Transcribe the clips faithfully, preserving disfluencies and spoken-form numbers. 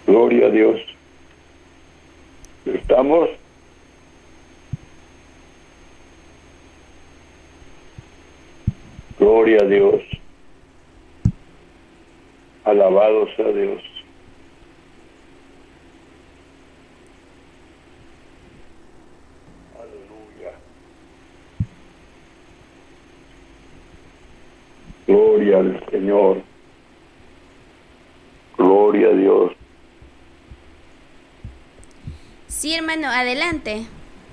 Gloria a Dios. ¿Estamos? Gloria a Dios. Alabado sea Dios. Aleluya. Gloria al Señor. Gloria a Dios. Sí, hermano, adelante.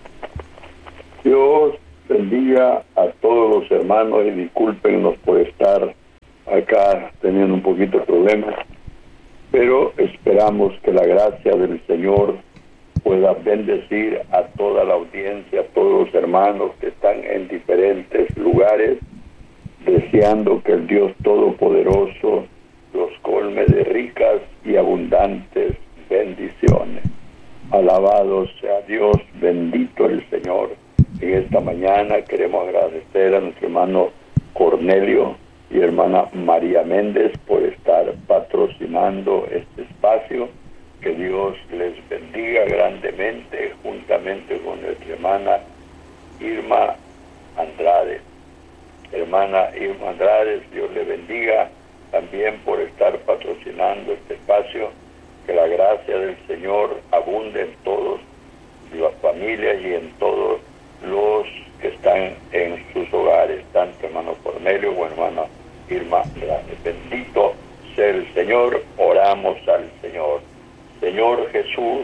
Dios bendiga a todos los hermanos y discúlpenos por estar acá teniendo un poquito de problemas, pero esperamos que la gracia del Señor pueda bendecir a toda la audiencia, a todos los hermanos que están en diferentes lugares, deseando que el Dios Todopoderoso los colme de ricas y abundantes bendiciones. Alabado sea Dios, bendito el Señor. En esta mañana queremos agradecer a nuestro hermano Cornelio y hermana María Méndez por estar patrocinando este espacio. Que Dios les bendiga grandemente, juntamente con nuestra hermana Irma Andrade. Hermana Irma Andrade, Dios le bendiga también por estar patrocinando este espacio. Que la gracia del Señor abunde en todas las familias y en todos los que están en sus hogares, tanto hermano Cornelio como hermana Irma Andrade. Bendito sea el Señor, oramos al Señor. Señor Jesús,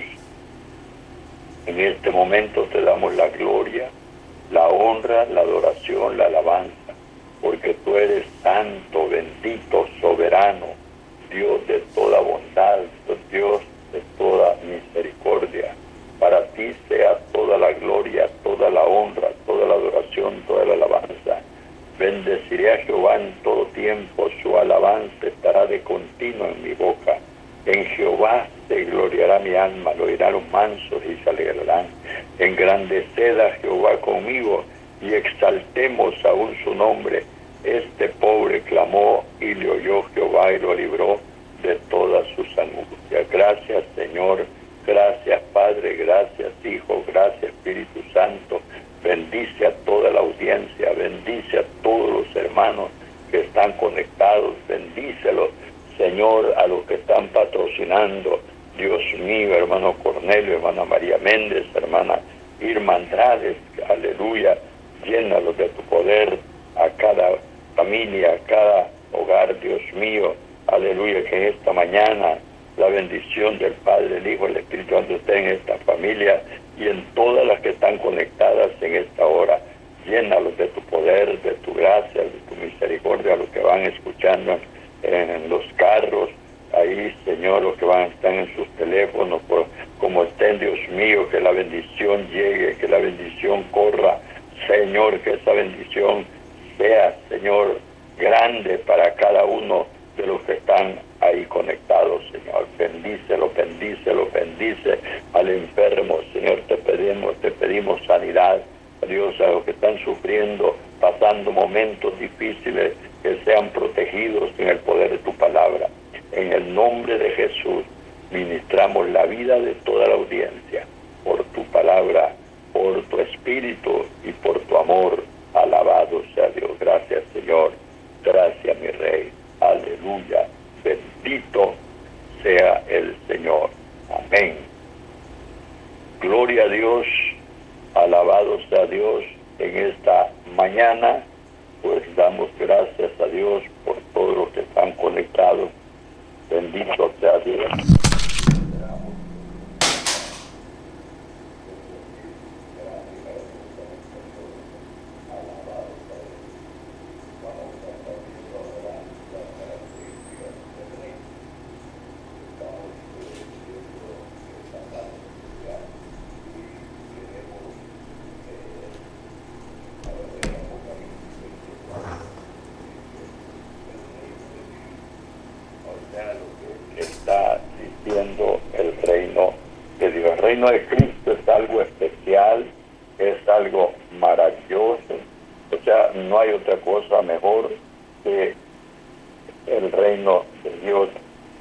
en este momento te damos la gloria, la honra, la adoración, la alabanza, porque tú eres santo, bendito, soberano, Dios de toda bondad, Dios de toda misericordia. Para ti sea toda la gloria, toda la honra, toda la adoración, toda la alabanza. Bendeciré a Jehová en todo tiempo, su alabanza estará de continuo en mi boca. En Jehová se gloriará mi alma, lo oirán los mansos y se alegrarán. Engrandecer a Jehová conmigo y exaltemos aún su nombre. Este pobre clamó y le oyó Jehová y lo libró de todas sus angustias. Gracias, Señor. Gracias, Padre. Gracias, Hijo. Gracias, Espíritu Santo. Bendice a toda la audiencia. Bendice a todos los hermanos que están conectados. Bendícelos, Señor, a los que están patrocinando. Dios mío, hermano Cornelio, hermana María Méndez, hermana Irma Andrade. Aleluya. Llénalos de tu poder a cada familia, a cada hogar, Dios mío. Aleluya, que esta mañana la bendición del Padre, el Hijo, el Espíritu Santo esté en esta familia y en todas las que están conectadas en esta hora. Llénalos de tu poder, de tu gracia, de tu misericordia, a los que van escuchando en, en los carros, ahí, Señor, los que van están en sus teléfonos, por, como estén, Dios mío, que la bendición llegue, que la bendición corra, Señor, que esa bendición sea, Señor, grande para cada uno de los que están ahí conectados, Señor. Bendícelo, bendícelo, bendice al enfermo, Señor. Te pedimos, te pedimos sanidad, Dios, a los que están sufriendo, pasando momentos difíciles, que sean protegidos en el poder de tu palabra. En el nombre de Jesús, ministramos la vida de toda la audiencia, por tu palabra, por tu espíritu y por tu amor. Alabado sea Dios. Gracias, Señor. Gracias, mi Rey. Aleluya. Bendito sea el Señor. Amén. Gloria a Dios. Alabado sea Dios. En esta mañana, pues damos gracias a Dios por todos los que están conectados. Bendito sea Dios. Está diciendo el reino de Dios. El reino de Cristo es algo especial, es algo maravilloso. O sea, no hay otra cosa mejor que el reino de Dios.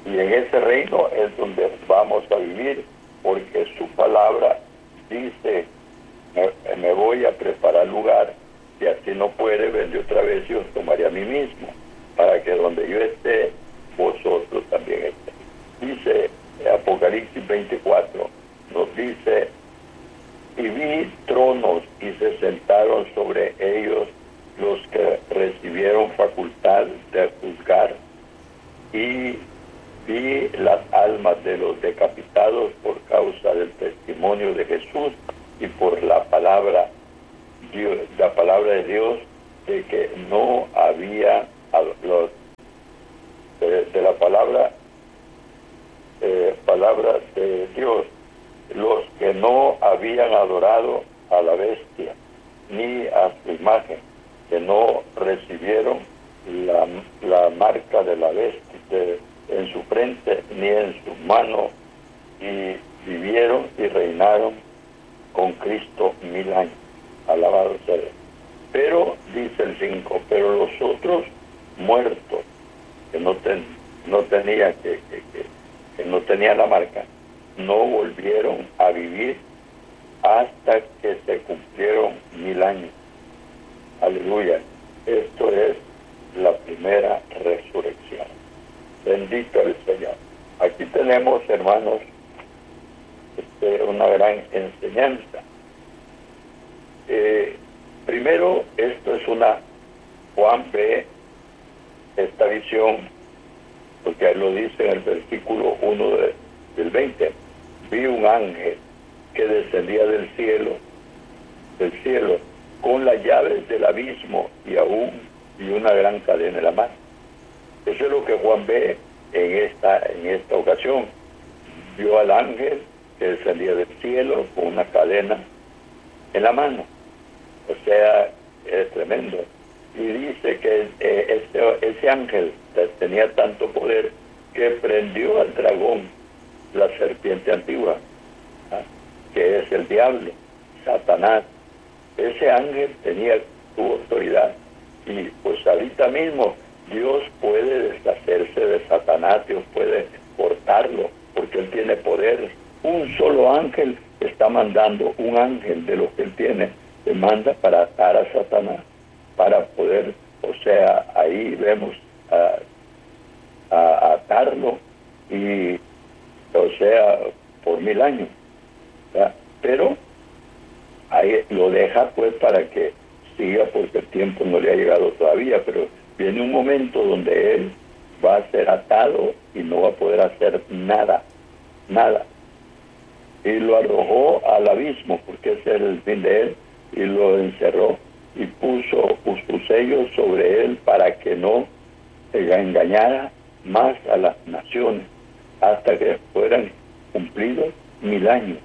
Y en ese reino es donde vamos a vivir, porque su palabra dice, me, me voy a preparar lugar, y así no puede, vendré otra vez y os tomaré a mí mismo, para que donde yo esté, vosotros también estéis. Dice Apocalipsis veinticuatro, nos dice, y vi tronos y se sentaron sobre ellos los que recibieron facultad de juzgar, y vi las almas de los decapitados por causa del testimonio de Jesús y por la palabra, Dios, la palabra de Dios, de que no había los, de, de la palabra eh, palabra de Dios, los que no habían adorado a la bestia ni a su imagen, que no recibieron la, la marca de la bestia de, en su frente ni en su mano, y vivieron y reinaron con Cristo mil años. Alabado sea Dios. Pero, dice el cinco, pero los otros muertos, que no, ten, no tenía que, que, que, que no tenía la marca, no volvieron a vivir hasta que se cumplieron mil años. Aleluya. Esto es la primera resurrección. Bendito el Señor. Aquí tenemos, hermanos, este, una gran enseñanza. Eh, primero, esto es una, Juan ve esta visión, porque ahí lo dice en el versículo uno de, del veinte. Vi un ángel que descendía del cielo, del cielo, con las llaves del abismo y aún y una gran cadena en la mano. Eso es lo que Juan ve en esta, en esta ocasión. Vio al ángel que descendía del cielo con una cadena en la mano. O sea, es tremendo. Y dice que eh, ese, ese ángel tenía tanto poder que prendió al dragón, la serpiente antigua, ¿ah? que es el diablo, Satanás. Ese ángel tenía su autoridad, y pues ahorita mismo Dios puede deshacerse de Satanás, Dios puede cortarlo, porque Él tiene poder. Un solo ángel está mandando, un ángel de lo que Él tiene, le manda para atar a Satanás, para poder, o sea, ahí vemos a, a atarlo, y o sea, por mil años, ¿verdad? Pero ahí lo deja pues para que siga, porque el tiempo no le ha llegado todavía, pero viene un momento donde él va a ser atado y no va a poder hacer nada, nada. Y lo arrojó al abismo, porque ese era el fin de él, y lo encerró y puso sus sellos sobre él para que no engañara más a las naciones hasta que fueran cumplidos mil años.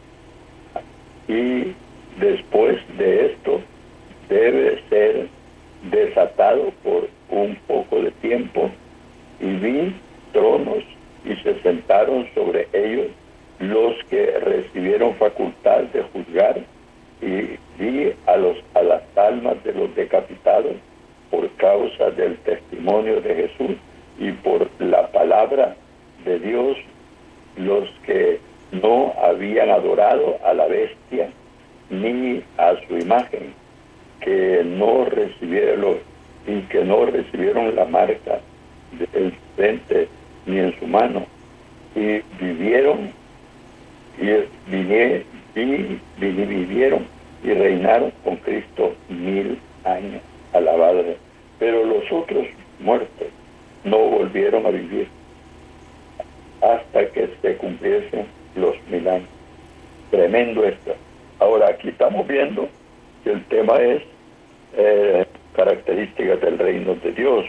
Y después de esto debe ser desatado por un poco de tiempo, y vi tronos y se sentaron sobre ellos los que recibieron facultad de juzgar, y vi a los a las almas de los decapitados por causa del testimonio de Jesús y por la palabra de Dios, los que no habían adorado a la bestia ni a su imagen, que no recibieron y que no recibieron la marca del frente ni en su mano, y vivieron y vinieron, y vivieron y reinaron con Cristo mil años. Alabado. Pero los otros muertos no volvieron a vivir hasta que se cumpliesen los mil años. Tremendo esto. Ahora, aquí estamos viendo que el tema es eh, características del reino de Dios.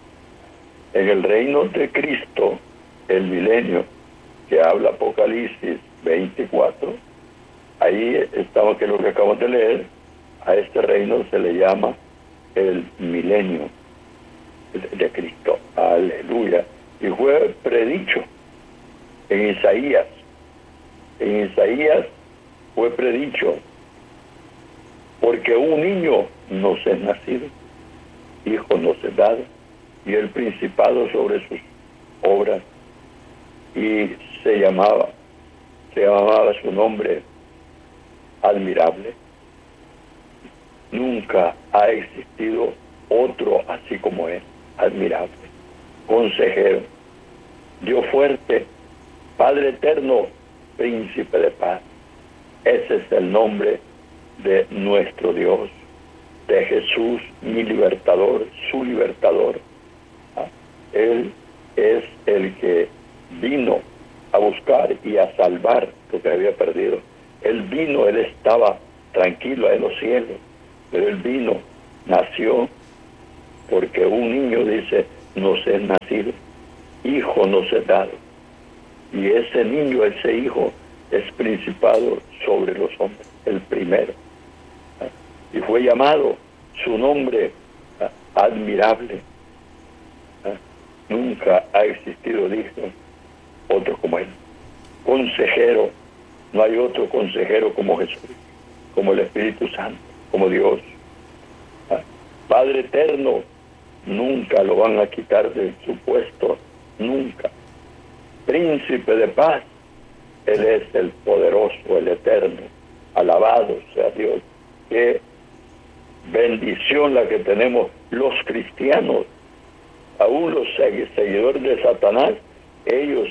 En el reino de Cristo, el milenio, que habla Apocalipsis veinticuatro, ahí estamos, que es lo que acabamos de leer, a este reino se le llama el milenio de Cristo. Aleluya. Y fue predicho en Isaías. En Isaías fue predicho, porque un niño nos es nacido, hijo nos es dado, y el principado sobre sus obras y se llamaba, se llamaba su nombre admirable. Nunca ha existido otro así como él, admirable, consejero, Dios fuerte, Padre eterno, príncipe de paz. Ese es el nombre de nuestro Dios, de Jesús, mi libertador, su libertador. Él es el que vino a buscar y a salvar lo que había perdido. Él vino, él estaba tranquilo en los cielos, pero él vino, nació, porque un niño dice, nos es nacido, hijo nos es dado. Y ese niño, ese hijo, es principado sobre los hombres, el primero. Y fue llamado su nombre admirable. Nunca ha existido, dijo, otro como él. Consejero, no hay otro consejero como Jesús, como el Espíritu Santo, como Dios. Padre eterno, nunca lo van a quitar de su puesto, nunca. Príncipe de paz, él es el poderoso, el eterno. Alabado sea Dios. Qué bendición la que tenemos los cristianos. Aún los seguidores de Satanás, ellos,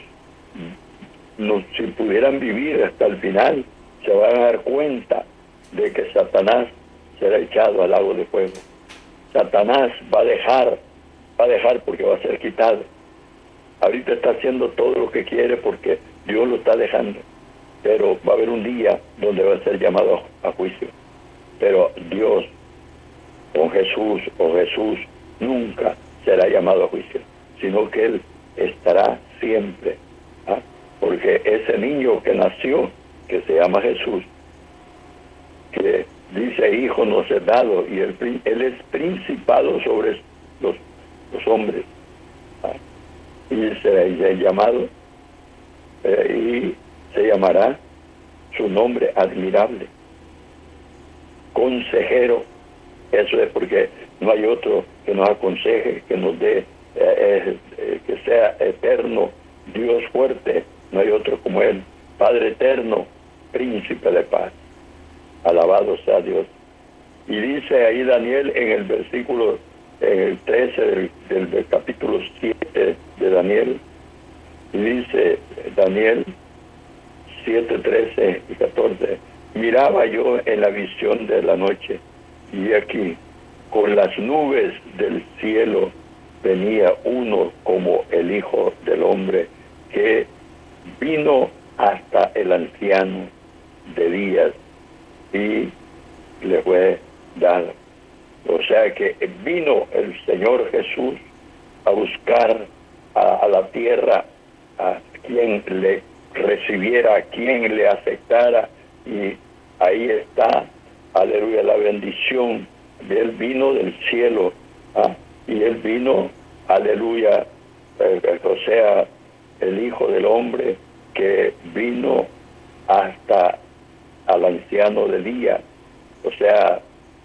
no, si pudieran vivir hasta el final, se van a dar cuenta de que Satanás será echado al lago de fuego. Satanás va a dejar, va a dejar porque va a ser quitado. Ahorita está haciendo todo lo que quiere porque Dios lo está dejando. Pero va a haber un día donde va a ser llamado a juicio. Pero Dios, con Jesús o Jesús, nunca será llamado a juicio, sino que Él estará siempre. ¿Ah? Porque ese niño que nació, que se llama Jesús, que dice hijo nos es dado, y él, él es principado sobre los, los hombres. ¿Ah? Y será llamado, eh, y se llamará su nombre admirable, consejero. Eso es porque no hay otro que nos aconseje, que nos dé, eh, eh, que sea eterno, Dios fuerte, no hay otro como Él. Padre eterno, príncipe de paz. Alabado sea Dios. Y dice ahí Daniel en el versículo, en el trece del, del, del capítulo siete de Daniel, y dice Daniel siete, trece y catorce, miraba yo en la visión de la noche, y aquí, con las nubes del cielo, venía uno como el Hijo del Hombre, que vino hasta el anciano de días, y le fue dado. O sea que vino el Señor Jesús a buscar a, a la tierra a quien le recibiera, a quien le aceptara, y ahí está, aleluya, la bendición. Él vino del cielo, ¿ah? Y Él vino, aleluya, eh, o sea, el Hijo del Hombre que vino hasta al anciano de día, o sea,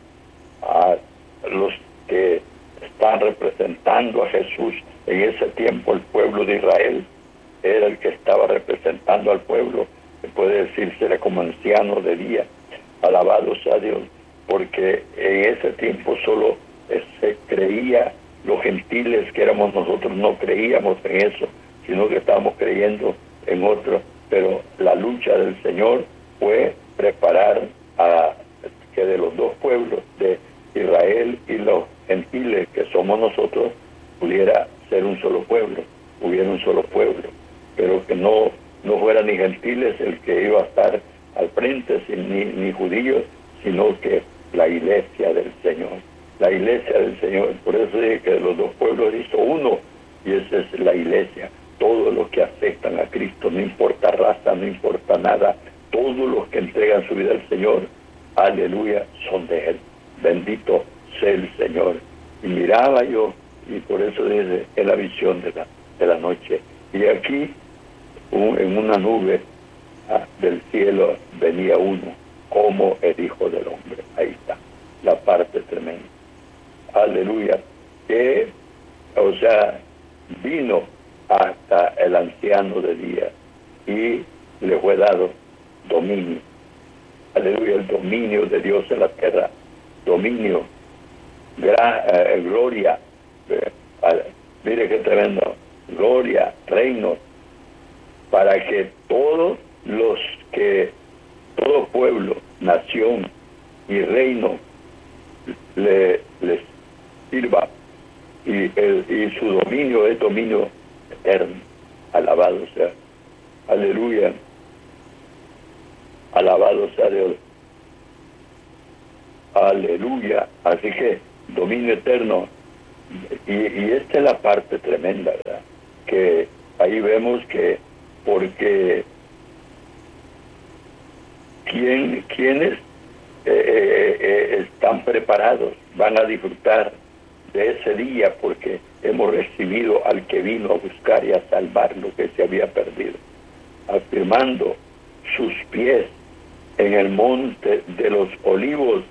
a los que están representando a Jesús en ese tiempo, el pueblo de Israel era el que estaba representando al pueblo, que puede decírsele como anciano de día. Alabado sea Dios, porque en ese tiempo solo se creía, los gentiles que éramos nosotros no creíamos en eso, sino que estábamos creyendo en otro. Pero la lucha del Señor fue preparar a que de los dos pueblos, de Israel y los gentiles que somos nosotros, pudiera ser un solo pueblo, hubiera un solo pueblo, pero que no, no fuera ni gentiles el que iba a estar al frente, ni, ni judíos, sino que la iglesia del Señor, la iglesia del Señor. Por eso dije que de los dos pueblos hizo uno, y esa es la iglesia. Todos los que aceptan a Cristo, no importa raza, no importa nada, todos los que entregan su vida al Señor, aleluya, son de Él. Bendito sea el Señor. Y miraba yo, y por eso dice, en la visión de la, de la noche, y aquí un, en una nube ah, del cielo venía uno como el Hijo del Hombre. Ahí está la parte tremenda, aleluya, que o sea vino hasta el anciano de día, y le fue dado dominio. Aleluya, el dominio de Dios en la tierra, dominio, gra, eh, gloria, eh, mire qué tremendo, gloria, reino, para que todos los que, todo pueblo, nación y reino le, les sirva, y, el, y su dominio es dominio eterno. Alabado sea, aleluya, alabado sea Dios, aleluya. Así que dominio eterno, y, y esta es la parte tremenda, ¿verdad? Que ahí vemos que porque ¿quién, quienes eh, eh, eh, están preparados van a disfrutar de ese día, porque hemos recibido al que vino a buscar y a salvar lo que se había perdido, afirmando sus pies en el monte de los olivos,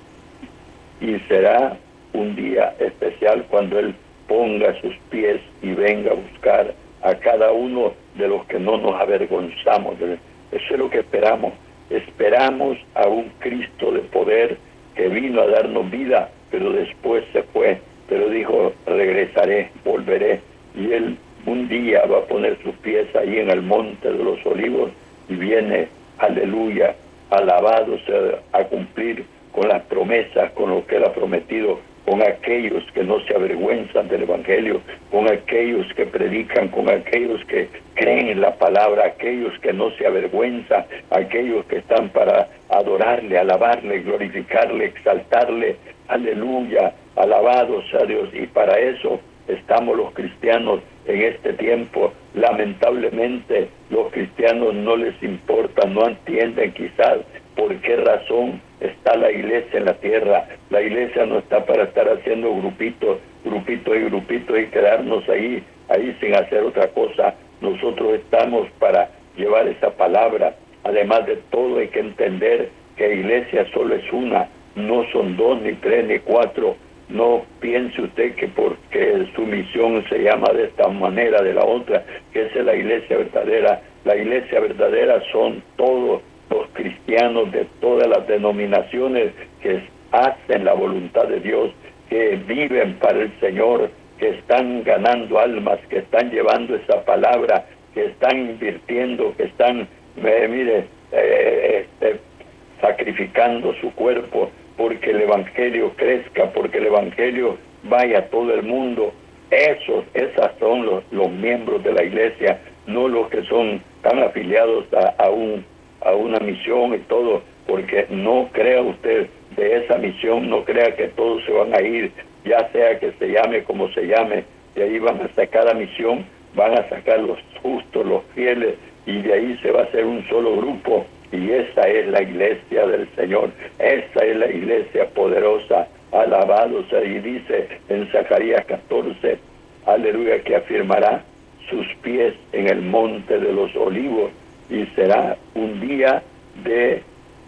y será un día especial cuando Él ponga sus pies y venga a buscar a cada uno de los que no nos avergonzamos. Eso es lo que esperamos. Esperamos a un Cristo de poder que vino a darnos vida, pero después se fue, pero dijo, regresaré, volveré, y Él un día va a poner sus pies ahí en el monte de los olivos, y viene, aleluya, alabado sea, a cumplir con las promesas, con lo que Él ha prometido, con aquellos que no se avergüenzan del Evangelio, con aquellos que predican, con aquellos que creen en la palabra, aquellos que no se avergüenzan, aquellos que están para adorarle, alabarle, glorificarle, exaltarle, aleluya, alabado sea Dios. Y para eso estamos los cristianos en este tiempo. Lamentablemente los cristianos no les importa, no entienden quizás por qué razón está la iglesia en la tierra. La iglesia no está para estar haciendo grupitos, grupitos y grupitos y quedarnos ahí, ahí sin hacer otra cosa. Nosotros estamos para llevar esa palabra. Además de todo, hay que entender que iglesia solo es una, no son dos, ni tres, ni cuatro. No piense usted que porque su misión se llama de esta manera, de la otra, que esa es la iglesia verdadera. La iglesia verdadera son todos los cristianos de todas las denominaciones que hacen la voluntad de Dios, que viven para el Señor, que están ganando almas, que están llevando esa palabra, que están invirtiendo, que están, eh, mire, eh, eh, sacrificando su cuerpo porque el Evangelio crezca, porque el Evangelio vaya a todo el mundo. Esos, esas son los, los miembros de la iglesia, no los que son tan afiliados a, a un a una misión y todo, porque no crea usted de esa misión, no crea que todos se van a ir, ya sea que se llame como se llame, de ahí van a sacar la misión, van a sacar los justos, los fieles, y de ahí se va a hacer un solo grupo, y esa es la iglesia del Señor, esa es la iglesia poderosa, alabado sea, y dice en Zacarías catorce, aleluya, que afirmará sus pies en el monte de los olivos, y será un día de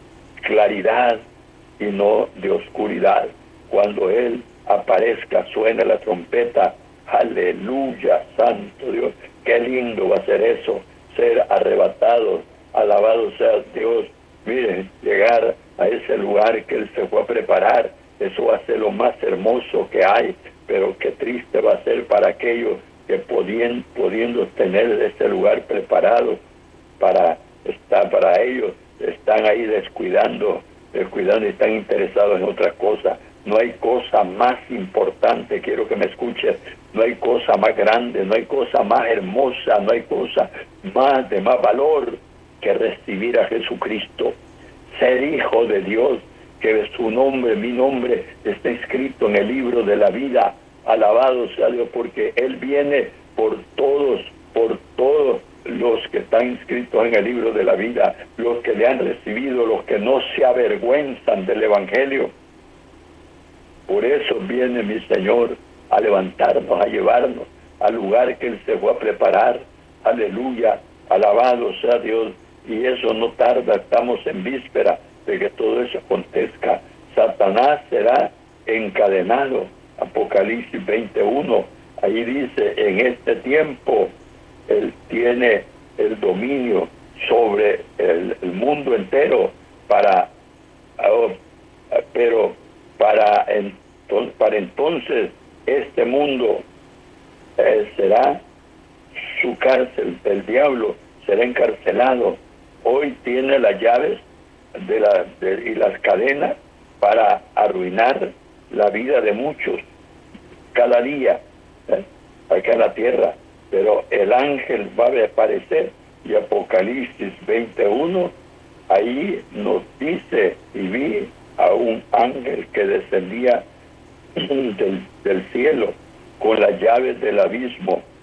claridad y no de oscuridad. Cuando Él aparezca, suene la trompeta, aleluya, santo Dios, qué lindo va a ser eso, ser arrebatados, alabado sea Dios. Miren, llegar a ese lugar que Él se fue a preparar, eso va a ser lo más hermoso que hay, pero qué triste va a ser para aquellos que podien, pudiendo tener ese lugar preparado, para estar para ellos, están ahí descuidando, descuidando y están interesados en otra cosa. No hay cosa más importante, quiero que me escuches, no hay cosa más grande, no hay cosa más hermosa, no hay cosa más de más valor que recibir a Jesucristo, ser hijo de Dios, que su nombre, mi nombre, está escrito en el libro de la vida. Alabado sea Dios, porque Él viene por todos, por todos los que están inscritos en el libro de la vida, los que le han recibido, los que no se avergüenzan del Evangelio. Por eso viene mi Señor a levantarnos, a llevarnos al lugar que Él se fue a preparar. Aleluya, alabado sea Dios. Y eso no tarda, estamos en víspera de que todo eso acontezca. Satanás será encadenado. Apocalipsis veintiuno, ahí dice, en este tiempo Él tiene el dominio sobre el, el mundo entero, para, oh, pero para, entonces, para entonces este mundo eh, será su cárcel, el diablo será encarcelado. Hoy tiene las llaves de la, de, y las cadenas para arruinar la vida de muchos cada día ¿eh? acá en la tierra, pero el ángel va a aparecer, y Apocalipsis veintiuno ahí nos dice: y vi a un ángel que descendía del, del cielo con las llaves del abismo